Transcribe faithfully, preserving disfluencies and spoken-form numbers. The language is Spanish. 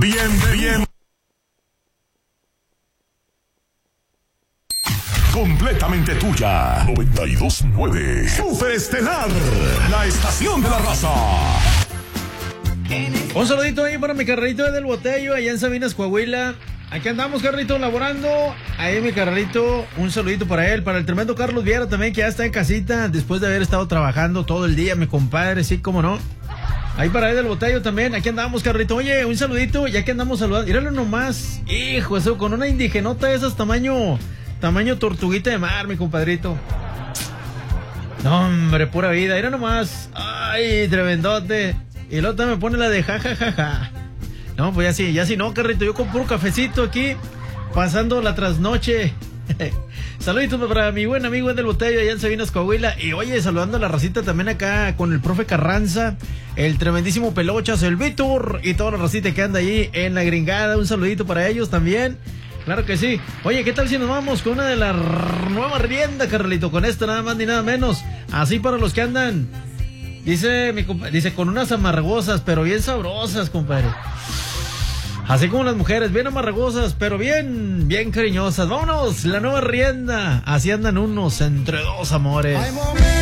Bien, bien. Completamente tuya. noventa y dos punto nueve. Super Estelar. La estación de la raza. Un saludito ahí para mi carrerito del Botello, allá en Sabinas, Coahuila. Aquí andamos, carrito, laborando. Ahí mi carrerito, un saludito para él. Para el tremendo Carlos Viera también, que ya está en casita, después de haber estado trabajando todo el día, mi compadre, sí, cómo no. Ahí para él del Botello también, aquí andamos, carrito. Oye, un saludito, ya que andamos saludando. Míralo nomás, hijo, eso, con una indigenota de esas tamaño, tamaño tortuguita de mar, mi compadrito. No, hombre, pura vida, mira nomás. Ay, tremendote. Y luego también me pone la de jajajaja. Ja, ja, ja. No, pues ya sí, ya sí no, carrito. Yo con puro cafecito aquí, pasando la trasnoche. Saluditos para mi buen amigo del Botello allá en Sabinas, Coahuila. Y oye, saludando a la racita también acá con el profe Carranza, el tremendísimo Pelochas, el Víctor y toda la racita que anda ahí en la gringada. Un saludito para ellos también. Claro que sí. Oye, ¿qué tal si nos vamos con una de las nuevas riendas, Carlito? Con esta nada más ni nada menos. Así para los que andan. Dice, mi compa- dice, con unas amargosas, pero bien sabrosas, compadre. Así como las mujeres, bien amargosas, pero bien, bien cariñosas. Vámonos, la nueva rienda. Así andan unos entre dos amores.